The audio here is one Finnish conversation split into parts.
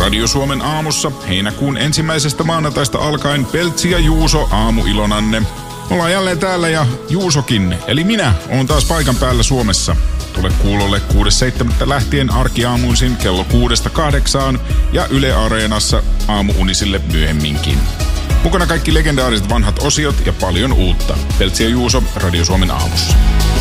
Radio Suomen aamussa heinäkuun 1. maanantaista alkaen Peltsi ja Juuso aamuilonanne. Ollaan jälleen täällä ja Juusokin, eli minä, oon taas paikan päällä Suomessa. Tule kuulolle 6.7. lähtien arkiaamuisin kello 6-8 ja Yle Areenassa aamuunisille myöhemminkin. Mukana kaikki legendaariset vanhat osiot ja paljon uutta. Peltsi ja Juuso Radio Suomen aamussa.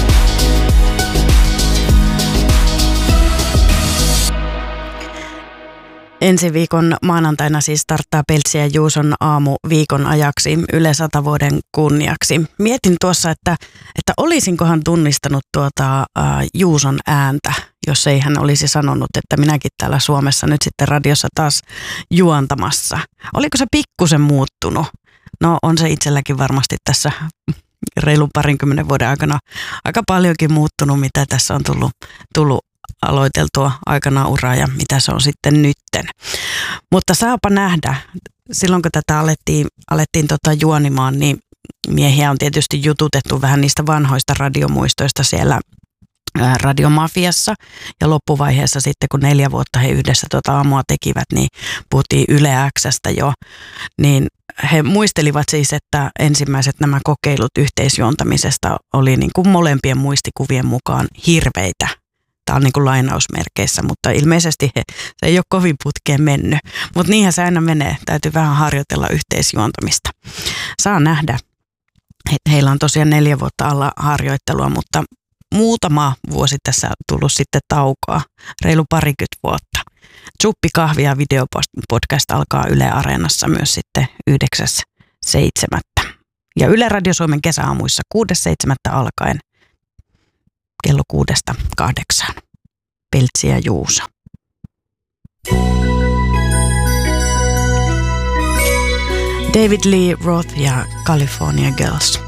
Ensi viikon maanantaina siis starttaa Peltsi ja Juuson aamu viikon ajaksi Yle 100 vuoden kunniaksi. Mietin tuossa, että olisinkohan tunnistanut Juuson ääntä, jos ei hän olisi sanonut, että minäkin täällä Suomessa nyt sitten radiossa taas juontamassa. Oliko se pikkusen muuttunut? No on se itselläkin varmasti tässä reilun 20 vuoden aikana aika paljonkin muuttunut, mitä tässä on tullut aloiteltua aikanaan uraa ja mitä se on sitten nytten. Mutta saapa nähdä, silloin kun tätä alettiin juonimaan, niin miehiä on tietysti jututettu vähän niistä vanhoista radiomuistoista siellä Radiomafiassa. Ja loppuvaiheessa sitten, kun 4 vuotta he yhdessä aamua tekivät, niin puhuttiin Yle X:stä jo. Niin he muistelivat siis, että ensimmäiset nämä kokeilut yhteisjuontamisesta oli niin kuin molempien muistikuvien mukaan hirveitä. Tämä on niin kuin lainausmerkeissä, mutta ilmeisesti se ei ole kovin putkeen mennyt. Mutta niinhän se aina menee. Täytyy vähän harjoitella yhteisjuontamista. Saa nähdä. Heillä on tosiaan 4 vuotta alla harjoittelua, mutta muutama vuosi tässä on tullut sitten taukoa. Reilu 20 vuotta. Tsuppi kahvi ja videopodcast alkaa Yle Areenassa myös sitten 9.7. Ja Yle Radio Suomen kesäaamuissa 6.7. alkaen. Kello 6-8. Peltsi ja Juuso. David Lee Roth ja California Girls.